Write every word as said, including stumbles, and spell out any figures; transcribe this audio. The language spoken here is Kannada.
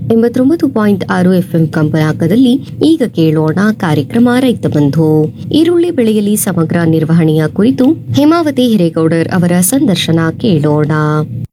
ಎಂಬತ್ತೊಂಬತ್ತು ಪಾಯಿಂಟ್ ಆರು ಎಫ್ಎಂ ಕಂಪನಾಂಕದಲ್ಲಿ ಈಗ ಕೇಳೋಣ ಕಾರ್ಯಕ್ರಮ ರೈತ ಬಂಧು. ಈರುಳ್ಳಿ ಬೆಳೆಯಲ್ಲಿ ಸಮಗ್ರ ನಿರ್ವಹಣೆಯ ಕುರಿತು ಹೇಮಾವತಿ ಹಿರೇಗೌಡರ್ ಅವರ ಸಂದರ್ಶನ ಕೇಳೋಣ.